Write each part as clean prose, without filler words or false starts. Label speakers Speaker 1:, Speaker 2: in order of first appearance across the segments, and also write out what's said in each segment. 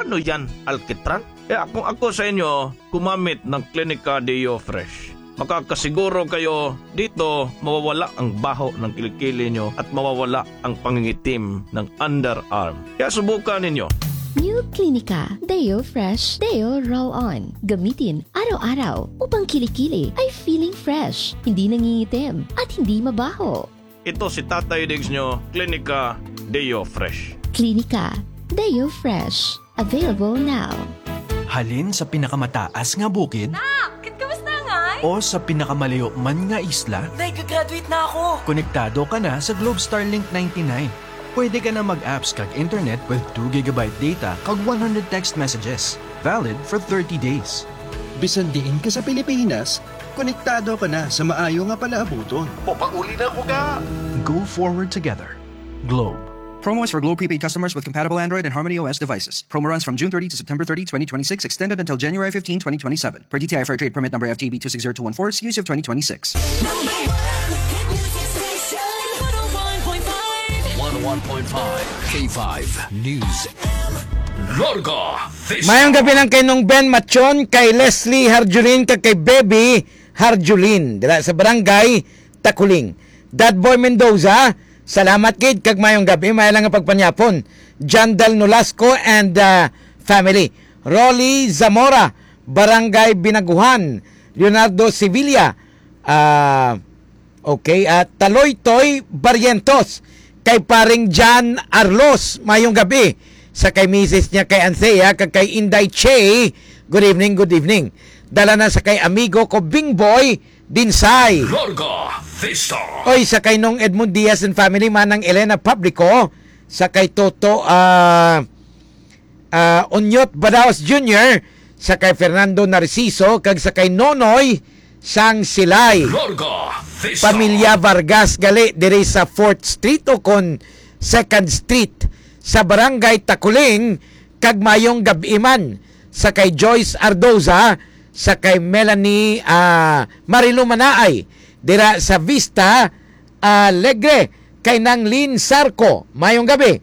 Speaker 1: Ano yan, alkitran? Kung ako sa inyo, gumamit ng Clinica Deo Fresh. Makakasiguro kayo dito mawawala ang baho ng kilikili nyo at mawawala ang pangingitim ng underarm. Kaya subukan ninyo.
Speaker 2: New Clinica Deo Fresh Deo Roll-On. Gamitin araw-araw upang kilikili ay feeling fresh, hindi nangingitim at hindi mabaho.
Speaker 1: Ito si Tatay Diggs nyo, Clinica Deo Fresh.
Speaker 2: Clinica Deo Fresh. Available now.
Speaker 3: Halin sa pinakamataas nga bukid
Speaker 4: Kamusta nga?
Speaker 3: o sa pinakamalayo man nga isla,
Speaker 4: Day, gagraduate na ako.
Speaker 3: konektado ka na sa Globe Starlink 99. Pwede ka na mag-apps kag internet with 2GB data kag 100 text messages. Valid for 30 days.
Speaker 5: Bisan diin ka sa Pilipinas, konektado ka na sa maayo nga palaabuton.
Speaker 3: Go forward together. Globe.
Speaker 6: Promo is for Globe prepaid customers with compatible Android and Harmony OS devices. Promo runs from June 30 to September 30, 2026, extended until January 15, 2027. Per DTI Fair Trade Permit number FTB 260214, series of 2026.
Speaker 7: 101.5 K5 News. Larga.
Speaker 8: Mayang gabi lang kay nung Ben Machon, kay Leslie Harjulin, kay Baby Harjulin dila sa barangay Takuling. Dad Boy Mendoza, salamat kid kag mayong gabi, may lang nga pagpanyapon. Jandal Nolasco and family. Rolly Zamora, barangay Binaguhan. Leonardo Sevilla, okay, at Taloytoy Barrientos, kay paring John Arlos, mayong gabi. Sa kay misis niya kay Anthea, kay Inday Che, good evening, good evening. Dala na sa kay amigo ko Bing Boy Dinsay.
Speaker 7: Larga Vista.
Speaker 8: Oy, sa kay nung Edmund Diaz and family, manang Elena Publico, sa kay Toto Onyot Badaos Jr., sa kay Fernando Narciso, kag sa kay Nonoy Sang Silay.
Speaker 7: Larga Vista.
Speaker 8: Pamilya Vargas gali diri sa 4th Street o kon 2nd Street sa barangay Takuling, kag mayong gabi-man. Sa kay Joyce Ardoza, sa kay Melanie Marilu Manaay dira sa Vista Alegre, kay nang Lynn Sarco, mayong gabi.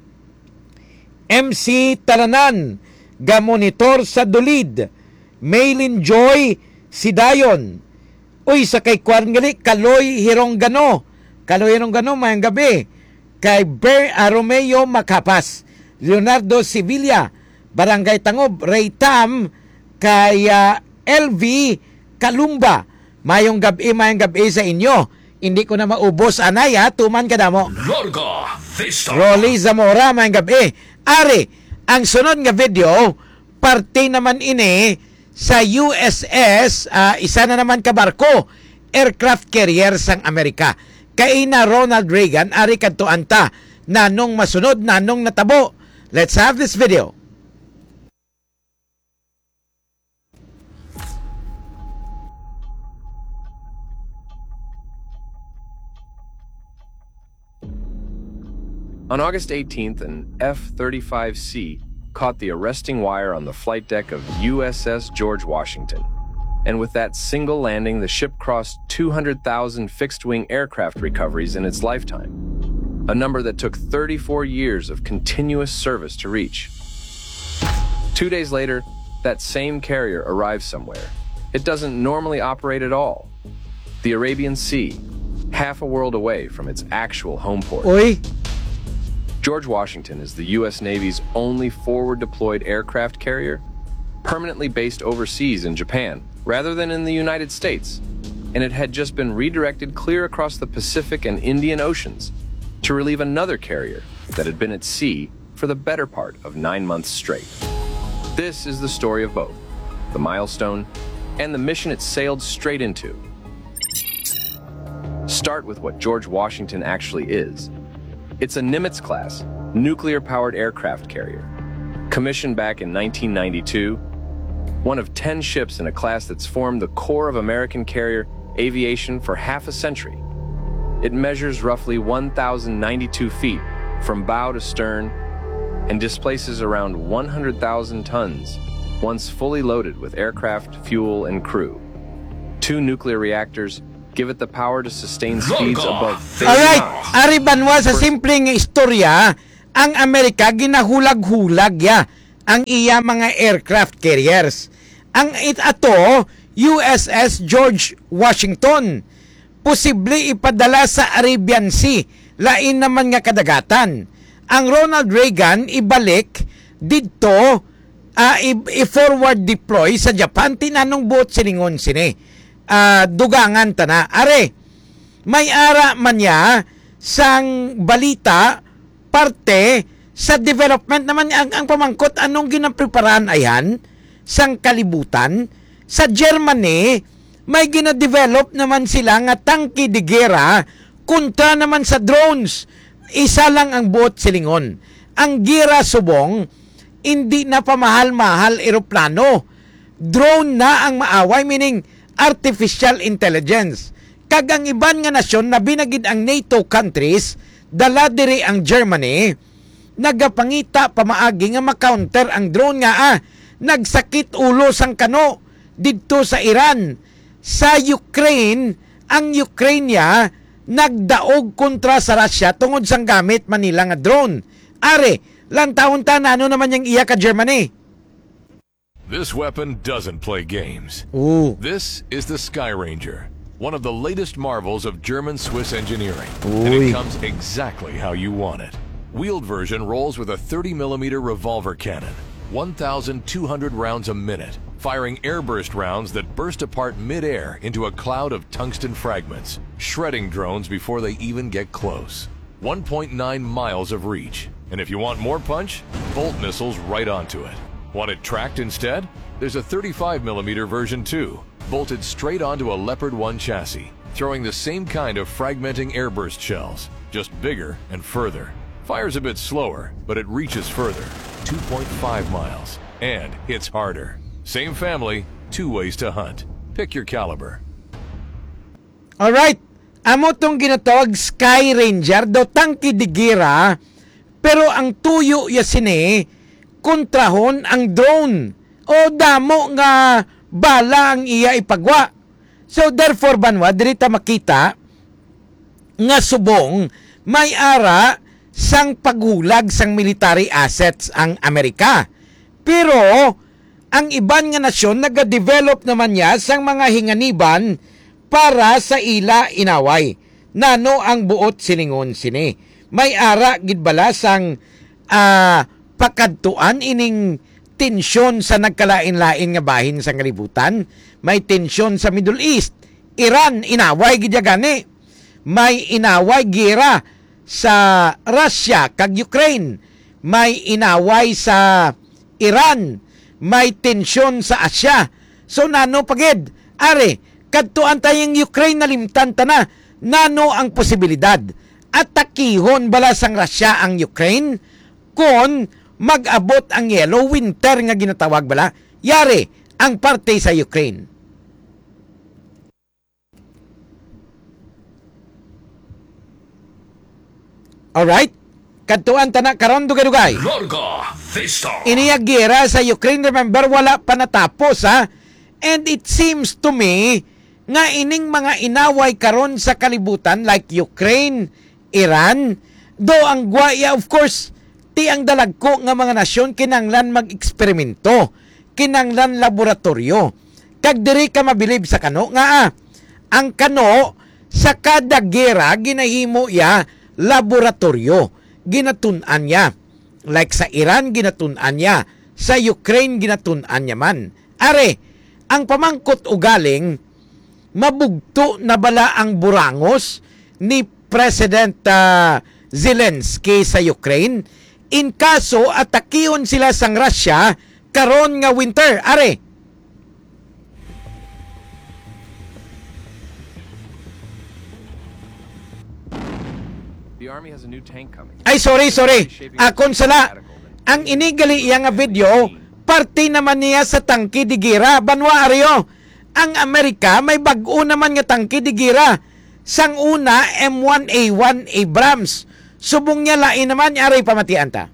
Speaker 8: MC Talanan gamonitor sa Dulid, Maylin Joy Sidayon. Uy, sa kay Kwarngali Kaloy Hironggano, mayong gabi. Kay Romeo Macapas, Leonardo Sevilla, Barangay Tangob, Ray Tam, kay LV Kalumba, mayong gabi sa inyo. Hindi ko na maubos, anaya, tuman ka damo.
Speaker 7: Larga Vista.
Speaker 8: Rolly Zamora, mayong gabi. Ari, ang sunod nga video, parte naman ini sa USS, isa na naman ka barko, aircraft carrier sang Amerika. Kay na Ronald Reagan, ari kadto anta, nanong masunod, nanong natabo. Let's have this video.
Speaker 9: On August 18th, an F-35C caught the arresting wire on the flight deck of USS George Washington. And with that single landing, the ship crossed 200,000 fixed-wing aircraft recoveries in its lifetime, a number that took 34 years of continuous service to reach. 2 days later, that same carrier arrives somewhere. It doesn't normally operate at all. The Arabian Sea, half a world away from its actual home port.
Speaker 8: Uy,
Speaker 9: George Washington is the U.S. Navy's only forward-deployed aircraft carrier, permanently based overseas in Japan, rather than in the United States, and it had just been redirected clear across the Pacific and Indian Oceans to relieve another carrier that had been at sea for the better part of 9 months straight. This is the story of both, the milestone and the mission it sailed straight into. Start with what George Washington actually is. It's a Nimitz-class, nuclear-powered aircraft carrier. Commissioned back in 1992, one of 10 ships in a class that's formed the core of American carrier aviation for half a century. It measures roughly 1,092 feet from bow to stern and displaces around 100,000 tons once fully loaded with aircraft, fuel, and crew. 2 nuclear reactors give it the power to sustain speeds above 30
Speaker 8: alright,
Speaker 9: knots.
Speaker 8: ari banwa sa simpleng istorya, ang Amerika ginahulag-hulag ya ang iya mga aircraft carriers. Ang ato USS George Washington posible ipadala sa Arabian Sea, lain naman nga kadagatan. Ang Ronald Reagan ibalik dito i-forward deploy sa Japan, tinanong buot silingon sini. Dugangan tana. Are, may ara man niya sang balita parte sa development naman ang pamangkot anong ginapreparan ayan sang kalibutan. Sa Germany, may gina-develop naman sila nga tangke de gera kontra naman sa drones. Isa lang ang buot silingon. Ang gira subong, hindi na pamahal-mahal eroplano. Drone na ang maaway, meaning artificial intelligence. Kag ang iban nga nasyon na binagid ang NATO countries, dala diri ang Germany, nagapangita pamaagi nga makounter ang drone nga nagsakit ulo sang kano didto sa Iran. Sa Ukraine, ang Ukraine nagdaog kontra sa Russia tungod sang gamit Manila nga drone. Are, lantawon ta na ano naman yung iya ka Germany.
Speaker 10: This weapon doesn't play games.
Speaker 8: Ooh.
Speaker 10: This is the Sky Ranger, one of the latest marvels of German-Swiss engineering.
Speaker 8: Ooh.
Speaker 10: And it comes exactly how you want it. Wheeled version rolls with a 30mm revolver cannon, 1,200 rounds a minute, firing airburst rounds that burst apart mid-air into a cloud of tungsten fragments, shredding drones before they even get close. 1.9 miles of reach. And if you want more punch, bolt missiles right onto it. Want it tracked instead? There's a 35mm version too, bolted straight onto a Leopard 1 chassis, throwing the same kind of fragmenting airburst shells, just bigger and further. Fires a bit slower, but it reaches further, 2.5 miles, and hits harder. Same family, two ways to hunt. Pick your caliber.
Speaker 8: Alright, amo tong ginatawag Sky Ranger do tangke de gera, pero ang tuyo sini kontrahon ang drone o damo nga bala ang iya ipagwa. So therefore banwa dirita makita nga subong may ara sang paghulag sang military assets ang Amerika. Pero ang iban nga nasyon nagadevelop naman niya sang mga hinganiban para sa ila inaway. Nano ang buot silingon sini. May ara gidbala sang pakadtuan ining tensyon sa nagkalain-lain nga bahin sa kalibutan. May tensyon sa Middle East. Iran, inaway gidya gani. May inaway gira sa Russia kag Ukraine. May inaway sa Iran. May tensyon sa Asia. So nano pagid? Are, kadtuan tayong Ukraine nalimtan ta na. Nano ang posibilidad? Atakihon bala sang Russia ang Ukraine kung mag-abot ang yellow winter nga ginatawag bala, yari ang parte sa Ukraine. Alright? Kadtuan tanak karon dugay-dugay. Iniya gera sa Ukraine, remember, wala pa natapos ha. And it seems to me nga ining mga inaway karon sa kalibutan like Ukraine, Iran, do ang guaya of course ti ang dalagko nga mga nasyon kinanglan mag-eksperimento, kinanglan laboratorio. Kag diri ka mabilib sa kano nga ang kano sa kada gera ginahimo ya laboratorio. Ginatun-an niya. Like sa Iran, ginatun-an niya. Sa Ukraine, ginatun-an niya man. Are, ang pamangkot ugaling, mabugto na bala ang burangos ni President Zelensky sa Ukraine in kaso atakiyon sila sang Russia karon nga winter. Are,
Speaker 9: The Army has a new tank coming.
Speaker 8: ay, sorry. Akon sala. Ang inigali iya nga video, parte naman niya sa tangke di gira. Banwa aryo. Ang Amerika may bag-o naman nga tangke di gira. Sang una, M1A1 Abrams. Subong niya lain naman, aray pamatian ta.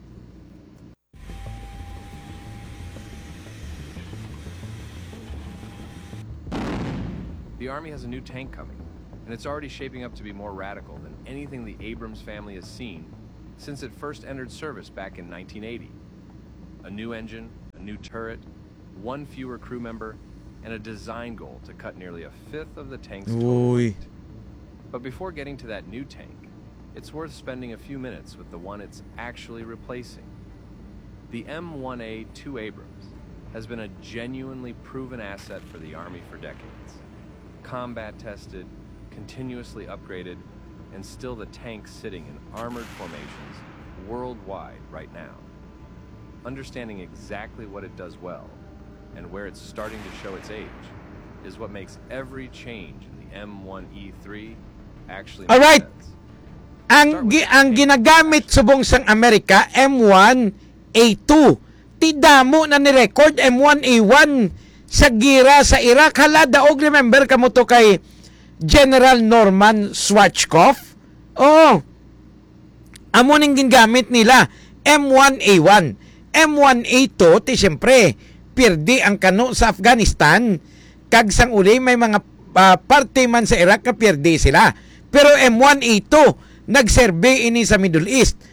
Speaker 9: The Army has a new tank coming, and it's already shaping up to be more radical than anything the Abrams family has seen since it first entered service back in 1980. A new engine, a new turret, one fewer crew member, and a design goal to cut nearly a fifth of the tank's total
Speaker 8: Uy.
Speaker 9: weight. But before getting to that new tank, it's worth spending a few minutes with the one it's actually replacing. The M1A2 Abrams has been a genuinely proven asset for the Army for decades. Combat tested, continuously upgraded, and still the tank sitting in armored formations worldwide right now. Understanding exactly what it does well and where it's starting to show its age is what makes every change in the M1E3 actually make
Speaker 8: Alright.
Speaker 9: sense.
Speaker 8: Ang ginagamit subong sang Amerika, M1A2. Tidamo na ni-record M1A1 sa gira sa Iraq. Hala, daog, remember ka mo to kay General Norman Schwarzkopf? Oo. Amo ning gingamit nila, M1A1. M1A2, ti siyempre, pirdi ang kano sa Afghanistan. Kag sang uli, may mga parte man sa Iraq na pirdi sila. Pero M1A2, nagserbe ini sa Middle East.